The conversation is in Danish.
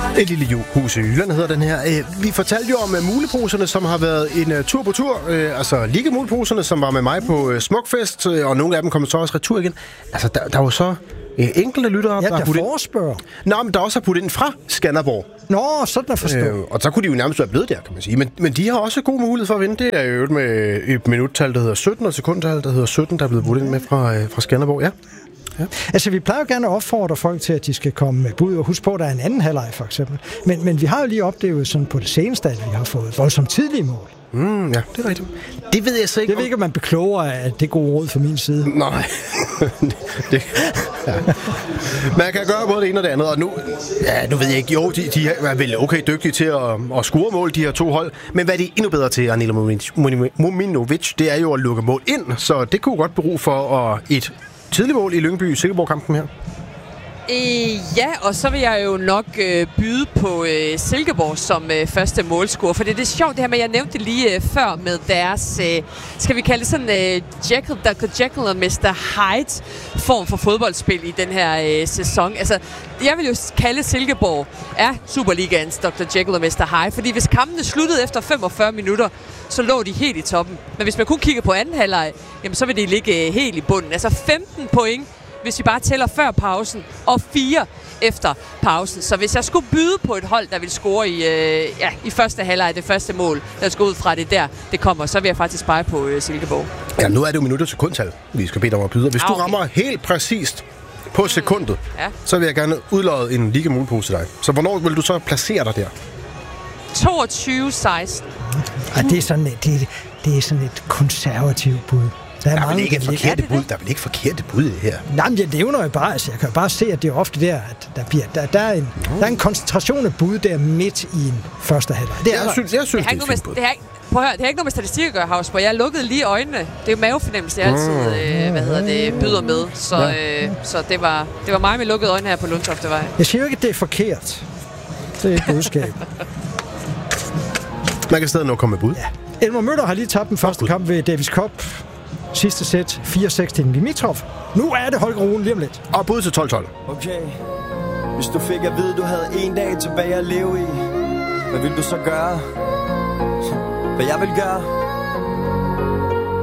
Et lille hus i Jylland hedder den her. Vi fortalte jo om muleposerne, som har været en tur på tur. Altså Liga-muleposerne, som var med mig på Smukfest, og nogle af dem kommer så også retur igen. Altså, der var så enkelte lyttere, der forespørger. Nå, men der også har puttet ind fra Skanderborg. Nå, sådan at forstå. Og så kunne de jo nærmest være blevet der, kan man sige. Men de har også god mulighed for at vinde. Det er jo med et minuttal, der hedder 17, og sekundtal, der hedder 17, der er blevet puttet ind med fra Skanderborg, ja. Ja. Altså, vi plejer jo gerne at opfordre folk til, at de skal komme med bud, og husk på, at der er en anden halvleg, for eksempel. Men vi har jo lige oplevet sådan på det seneste, at vi har fået voldsomt tidlige mål. Ja, det er rigtigt. Det ved jeg så ikke. Jeg ved ikke, om man bekloger af det gode råd fra min side. Nej. Man kan gøre både det ene og det andet, og nu ved jeg ikke. Jo, de er vel okay dygtige til at score mål, de her to hold. Men hvad er de endnu bedre til, Anila Mominovic, det er jo at lukke mål ind. Så det kunne godt bero for et tidligt mål i Lyngby-Silkeborg-kampen her. Ja, og så vil jeg jo nok byde på Silkeborg som første målscorer, for det er sjovt det her med, jeg nævnte det lige før med deres, skal vi kalde det sådan Dr. Jekyll og Mr. Hyde form for fodboldspil i den her sæson. Altså, jeg vil jo kalde Silkeborg Superligaens Dr. Jekyll og Mr. Hyde, fordi hvis kampene sluttede efter 45 minutter, så lå de helt i toppen. Men hvis man kun kigger på anden halvleg, jamen så vil de ligge helt i bunden. Altså 15 point, hvis vi bare tæller før pausen, og 4 efter pausen. Så hvis jeg skulle byde på et hold, der vil score i første halvleg, det første mål, der skal ud fra det kommer, så vil jeg faktisk pege på Silkeborg. Ja, nu er det jo minutter sekundtal, vi skal bede dig om at byde. Hvis du rammer helt præcist på sekundet, så vil jeg gerne udlodde en liga-mulepose til dig. Så hvornår vil du så placere dig der? 22-16. Det er sådan et konservativt bud. Der er vel ikke et forkerte bud. Der er vel ikke forkerte bud i det her. Nej, men jeg nævner jo bare, altså jeg kan bare se, at det er ofte der, at der er en koncentration af bud der midt i en første halvleg. Jeg synes, det er fint bud. Prøv at høre, det har ikke noget med statistik at gøre, Hausborg. Jeg lukkede lige øjnene. Det er jo mavefornemmelse, jeg altid byder med. Så det var mig med lukkede øjne her på Lundtoftevej. Jeg siger jo ikke, at det er forkert. Det er et budskab. Man kan stadig nok komme med bud. Ja. Elmer Møller har lige tabt den første kamp ved Davis Cup. Sidste sæt 4-6 til Dimitrov. Nu er det Holger Rune lige om lidt. Og bud til 12-12. Okay. Hvis du fik at vide, du havde en dag tilbage at leve i, hvad vil du så gøre? Hvad jeg vil gøre?